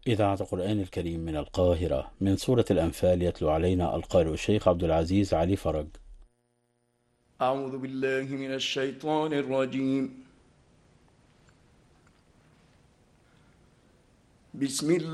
إذاعة القرآن الكريم من القاهرة، من سورة الأنفال، يتلو علينا القارئ الشيخ عبد العزيز علي فرج. أعوذ بالله من الشيطان الرجيم. بسم الله